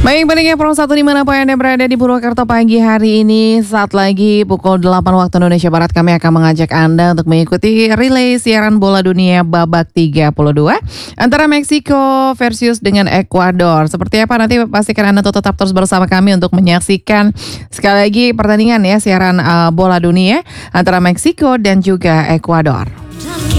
Baik, pendengar Pro 1 dimanapun Anda berada di Purwokerto pagi hari ini, saat lagi pukul 8 waktu Indonesia Barat, kami akan mengajak Anda untuk mengikuti relay siaran bola dunia babak 32 antara Meksiko versus dengan Ekuador. Seperti apa nanti pastikan Anda tetap terus bersama kami untuk menyaksikan sekali lagi pertandingan ya siaran bola dunia antara Meksiko dan juga Ekuador.